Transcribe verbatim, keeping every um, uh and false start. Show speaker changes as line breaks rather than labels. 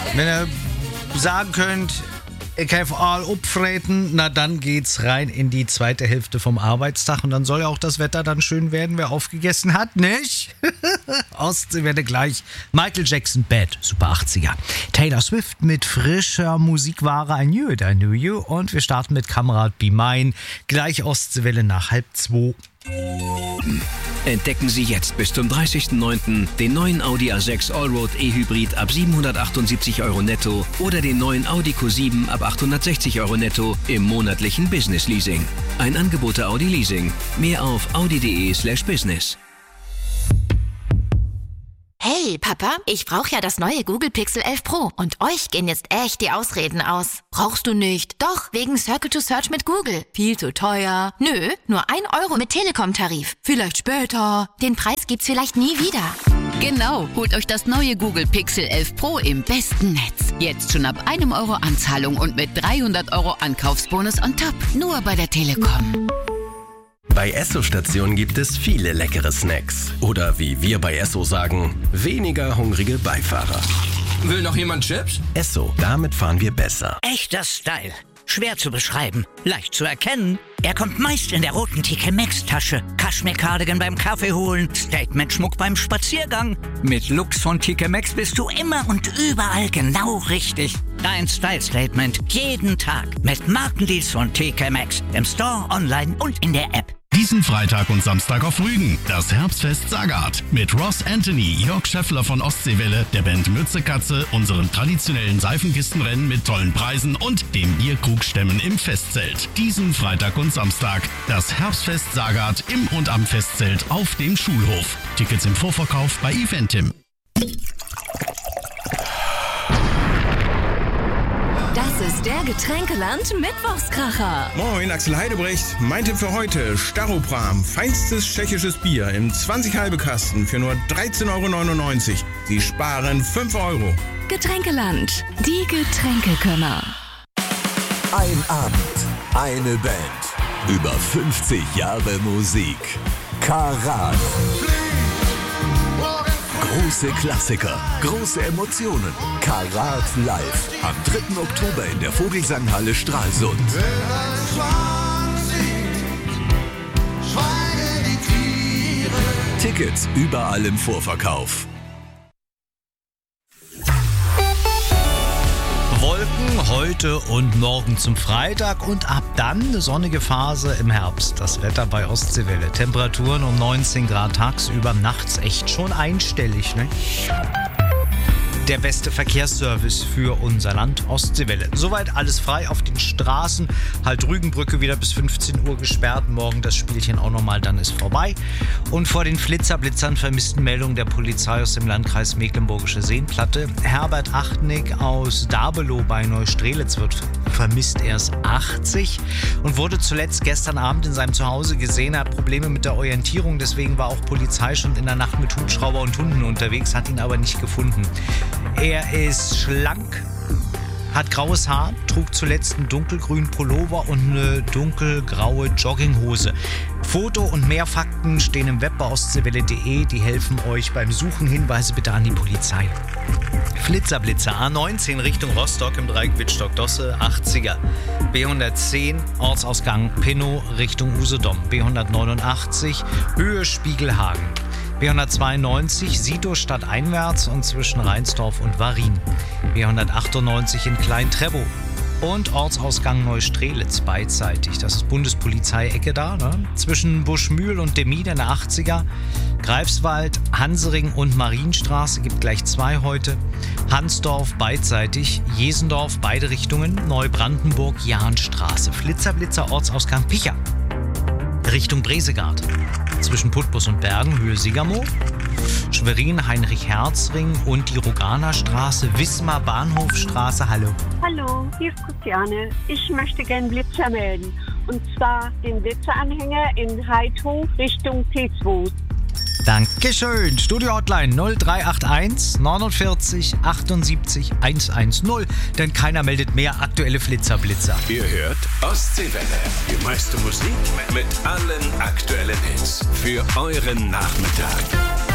Wenn ihr sagen könnt, ich habe all upfreten, na dann geht's rein in die zweite Hälfte vom Arbeitstag und dann soll ja auch das Wetter dann schön werden, wer aufgegessen hat, nicht? Ostsee werde gleich. Michael Jackson, Bad, Super achtziger. Taylor Swift mit frischer Musikware, I Knew It, I Knew You. Und wir starten mit Kamerad Be Mine, gleich Ostseewelle nach halb zwei.
Entdecken Sie jetzt bis zum dreißigsten neunten den neuen Audi A sechs Allroad E-Hybrid ab siebenhundertachtundsiebzig Euro netto oder den neuen Audi Q sieben ab achthundertsechzig Euro netto im monatlichen Business Leasing. Ein Angebot der Audi Leasing. Mehr auf audi.de slash business.
Hey, Papa, ich brauche ja das neue Google Pixel elf Pro und euch gehen jetzt echt die Ausreden aus. Brauchst du nicht? Doch, wegen Circle to Search mit Google. Viel zu teuer. Nö, nur ein Euro mit Telekom-Tarif. Vielleicht später. Den Preis gibt's vielleicht nie wieder.
Genau, holt euch das neue Google Pixel elf Pro im besten Netz. Jetzt schon ab einem Euro Anzahlung und mit dreihundert Euro Ankaufsbonus on top. Nur bei der Telekom.
Bei Esso-Stationen gibt es viele leckere Snacks. Oder wie wir bei Esso sagen, weniger hungrige Beifahrer.
Will noch jemand Chips?
Esso, damit fahren wir besser.
Echter Style. Schwer zu beschreiben, leicht zu erkennen. Er kommt meist in der roten T K Maxx-Tasche. Kaschmir-Cardigan beim Kaffee holen, Statement-Schmuck beim Spaziergang. Mit Looks von T K Maxx bist du immer und überall genau richtig. Dein Style-Statement jeden Tag mit Markendeals von T K Maxx. Im Store, online und in der App.
Diesen Freitag und Samstag auf Rügen. Das Herbstfest Sagat. Mit Ross Anthony, Jörg Scheffler von Ostseewelle, der Band Mützekatze, unserem traditionellen Seifenkistenrennen mit tollen Preisen und dem Bierkrugstämmen im Festzelt. Diesen Freitag und Samstag. Das Herbstfest Sagat im und am Festzelt auf dem Schulhof. Tickets im Vorverkauf bei Eventim.
Das ist der Getränkeland Mittwochskracher.
Moin, Axel Heidebrecht. Mein Tipp für heute, Staropram. Feinstes tschechisches Bier im zwanzig halbe Kasten für nur dreizehn Euro neunundneunzig. Sie sparen fünf Euro.
Getränkeland, die Getränkekönner.
Ein Abend, eine Band, über fünfzig Jahre Musik. Karat. Große Klassiker, große Emotionen. Karat live. Am dritten Oktober in der Vogelsanghalle Stralsund. Tickets überall im Vorverkauf.
Wolken heute und morgen zum Freitag und ab dann eine sonnige Phase im Herbst. Das Wetter bei Ostseewelle. Temperaturen um neunzehn Grad tagsüber, nachts echt schon einstellig, ne? Der beste Verkehrsservice für unser Land, Ostseewelle. Soweit alles frei auf den Straßen. Halt Rügenbrücke wieder bis fünfzehn Uhr gesperrt. Morgen das Spielchen auch nochmal, dann ist vorbei. Und vor den Flitzerblitzern vermissten Meldungen der Polizei aus dem Landkreis Mecklenburgische Seenplatte. Herbert Achtnick aus Dabelow bei Neustrelitz wird vermisst, erst achtzig und wurde zuletzt gestern Abend in seinem Zuhause gesehen. Er hat Probleme mit der Orientierung, deswegen war auch Polizei schon in der Nacht mit Hubschrauber und Hunden unterwegs, hat ihn aber nicht gefunden. Er ist schlank, hat graues Haar, trug zuletzt einen dunkelgrünen Pullover und eine dunkelgraue Jogginghose. Foto und mehr Fakten stehen im Web bei ostseewelle punkt de. Die helfen euch beim Suchen. Hinweise bitte an die Polizei. Flitzerblitzer A neunzehn Richtung Rostock im Dreieck Wittstock-Dosse, achtziger. B hundertzehn Ortsausgang Pinnow Richtung Usedom. B hundertneunundachtzig Höhe Spiegelhagen. B hundertzweiundneunzig Sito stadteinwärts und zwischen Rheinsdorf und Warin. B hundertachtundneunzig in Klein-Trebow. Und Ortsausgang Neustrelitz beidseitig. Das ist Bundespolizeiecke da, ne? Zwischen Buschmühl und Demmin in der achtziger. Greifswald, Hansering und Marienstraße gibt gleich zwei heute. Hansdorf beidseitig. Jesendorf beide Richtungen. Neubrandenburg, Jahnstraße. Flitzerblitzer Ortsausgang Picha. Richtung Bresegard. Zwischen Putbus und Bergen, Höhe Sigermoor. Schwerin, Heinrich-Herz-Ring und die Roganer-Straße, Wismar, Bahnhofstraße. Hallo.
Hallo, hier ist Christiane. Ich möchte gerne Blitzer melden. Und zwar den Blitzeranhänger in Heidhof Richtung T zwei.
Dankeschön. Studio Hotline null drei acht eins neunundvierzig achtundsiebzig hundertzehn. Denn keiner meldet mehr aktuelle Flitzerblitzer.
Ihr hört Ostseewelle. Die meiste Musik mit allen aktuellen Hits für euren Nachmittag.